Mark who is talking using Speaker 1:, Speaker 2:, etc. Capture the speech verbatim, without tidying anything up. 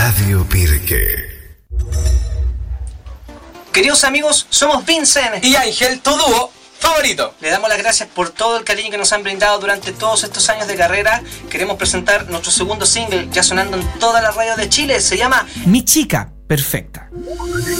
Speaker 1: Radio Pirque.
Speaker 2: Queridos amigos, somos Vincent
Speaker 3: y Ángel, tu dúo favorito.
Speaker 2: Le damos las gracias por todo el cariño que nos han brindado durante todos estos años de carrera. Queremos presentar nuestro segundo single, ya sonando en todas las radios de Chile. Se llama
Speaker 4: Mi chica perfecta.